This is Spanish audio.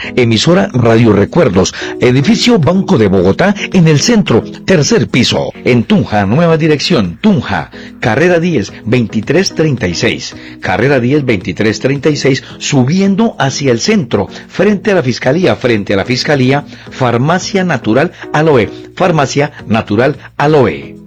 emisora Radio Recuerdos, edificio Banco de Bogotá, en el centro, tercer piso. En Tunja, nueva dirección, Tunja, carrera 10, 2336. Carrera 10, 2336, subiendo hacia el centro, frente a la Fiscalía, Farmacia Natural Aloe. Farmacia Natural Aloe.